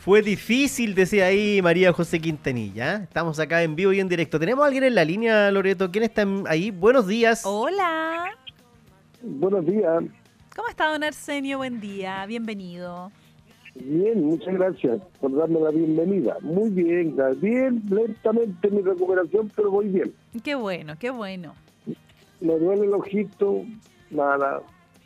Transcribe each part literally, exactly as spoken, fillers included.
Fue difícil, decía ahí María José Quintanilla. ¿eh? Estamos acá en vivo y en directo. ¿Tenemos a alguien en la línea, Loreto? ¿Quién está ahí? Buenos días. Hola. Buenos días. ¿Cómo está, don Arsenio? Buen día, bienvenido. Bien, muchas gracias por darme la bienvenida. Muy bien, bien, lentamente mi recuperación, pero voy bien. Qué bueno, qué bueno. Me duele el ojito, nada.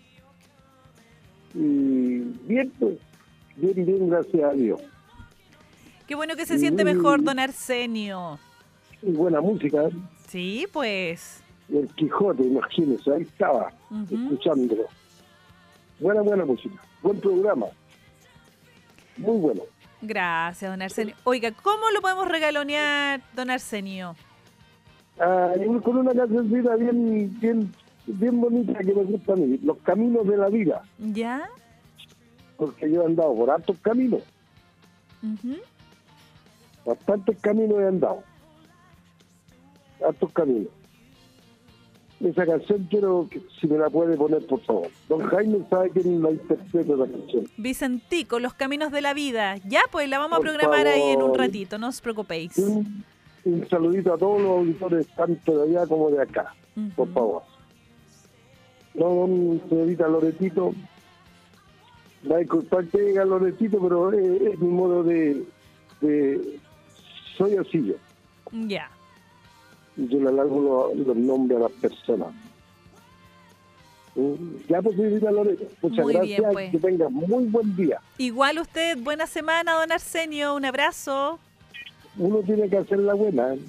Y bien, pues, bien, bien, gracias a Dios. Qué bueno que se siente Muy- mejor, don Arsenio. Y buena música, ¿eh? Sí, pues. El Quijote, imagínese, ahí estaba, Ujú. escuchándolo. Buena, buena música, buen programa. Muy bueno. Gracias, don Arsenio. Oiga, ¿cómo lo podemos regalonear, don Arsenio? Ah, y con una cancioncita bien, bien, bien bonita que me gusta a mí, Los Caminos de la Vida, ¿Ya? porque yo he andado por hartos caminos, Ujú. bastantes caminos he andado, hartos caminos. Esa canción quiero que si me la puede poner, por favor. Don Jaime sabe quién la interpreta la canción. Vicentico, Los Caminos de la Vida. Ya, pues la vamos a Por programar ahí en un favor. ratito, no os preocupéis. Un, un saludito a todos los auditores, tanto de allá como de acá, por Ujú. favor. No, don señorita Loretito, va a disculpar que diga Loretito, pero es, es mi modo de, de... Soy así yo. Ya. Yo le alargo los, los nombres a las personas. Mm, Ya, pues, señorita Loretito, muchas Muy bien, gracias, pues. que tenga muy buen día. Igual usted, buena semana, don Arsenio. Un abrazo. Uno tiene que hacer la buena. ¿eh?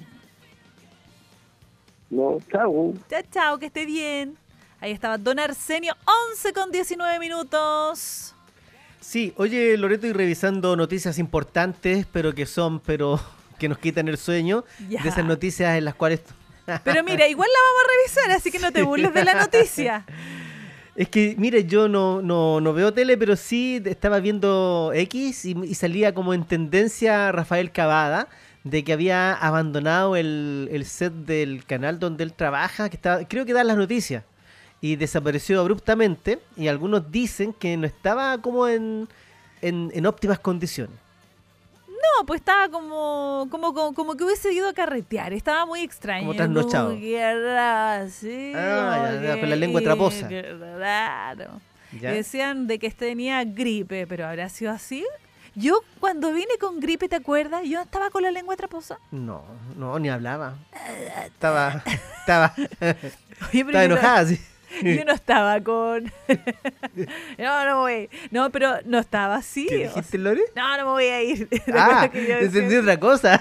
No, chao. Chao, chao, que esté bien. Ahí estaba don Arsenio, once con diecinueve minutos. Sí, oye, Loreto, y revisando noticias importantes, pero que son, pero que nos quitan el sueño, Ya. de esas noticias en las cuales... Pero mira, igual la vamos a revisar, así que no te burles de la noticia. Es que, mire, yo no, no, no veo tele, pero sí estaba viendo X y, y salía como en tendencia Rafael Cavada de que había abandonado el, el set del canal donde él trabaja, que estaba, creo que da las noticias, y desapareció abruptamente, y algunos dicen que no estaba como en, en, en óptimas condiciones. No, pues estaba como, como, como, como que hubiese ido a carretear, estaba muy extraño. Como trasnochado. Como que era así, Ah, como ya, ya, que- con la lengua traposa. Claro. ¿Ya? Decían de que tenía gripe, pero ¿habrá sido así? Yo cuando vine con gripe, ¿te acuerdas? Yo estaba con la lengua traposa. No, no, ni hablaba. Estaba, estaba, Oye, pero estaba yo no- enojada, sí. Yo no estaba con... no, no voy. No, pero no estaba así. ¿Qué o dijiste, sea, Lore? No, no me voy a ir. ¿Te Ah, acuerdas que yo decía entendí así? otra cosa.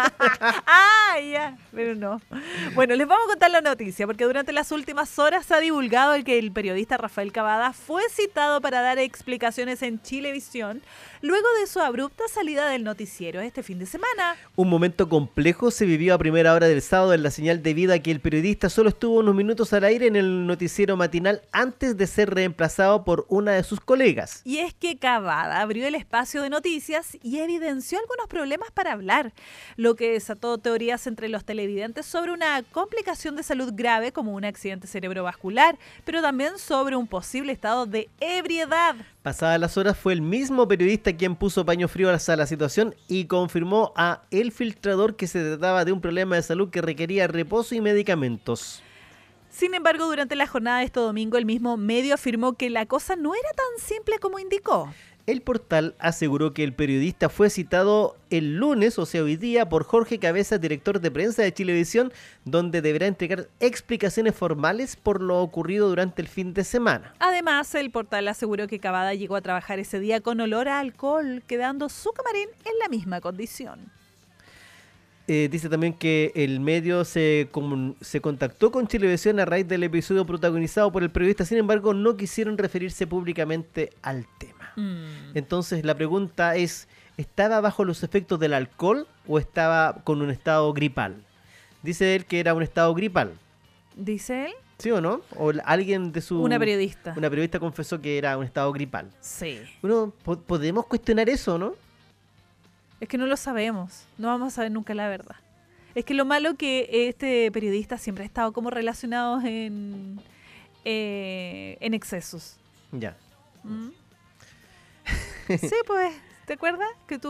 Ah, ya, pero no. Bueno, les vamos a contar la noticia, porque durante las últimas horas se ha divulgado el que el periodista Rafael Cavada fue citado para dar explicaciones en Chilevisión luego de su abrupta salida del noticiero este fin de semana. Un momento complejo se vivió a primera hora del sábado en la señal debido a que el periodista solo estuvo unos minutos al aire en el noticiero matinal antes de ser reemplazado por una de sus colegas. Y es que Cavada abrió el espacio de noticias y evidenció algunos problemas para hablar, lo que desató teorías entre los televidentes sobre una complicación de salud grave como un accidente cerebrovascular, pero también sobre un posible estado de ebriedad. Pasadas las horas fue el mismo periodista quien puso paño frío a la situación y confirmó a El Filtrador que se trataba de un problema de salud que requería reposo y medicamentos. Sin embargo, durante la jornada de este domingo, el mismo medio afirmó que la cosa no era tan simple como indicó. El portal aseguró que el periodista fue citado el lunes, o sea hoy día, por Jorge Cabezas, director de prensa de Chilevisión, donde deberá entregar explicaciones formales por lo ocurrido durante el fin de semana. Además, el portal aseguró que Cavada llegó a trabajar ese día con olor a alcohol, quedando su camarín en la misma condición. Eh, dice también que el medio se, comun- se contactó con Chilevisión a raíz del episodio protagonizado por el periodista, sin embargo no quisieron referirse públicamente al tema. Mm. Entonces la pregunta es, ¿estaba bajo los efectos del alcohol o estaba con un estado gripal? Dice él que era un estado gripal, ¿Dice él? ¿sí o no? O l- alguien de su... Una periodista. Una periodista confesó que era un estado gripal. Sí. Uno, po- ¿podemos cuestionar eso, no? Es que no lo sabemos. No vamos a saber nunca la verdad. Es que lo malo que este periodista siempre ha estado como relacionado en, eh, en excesos. Ya. ¿Mm? Sí, pues, ¿te acuerdas? Que tú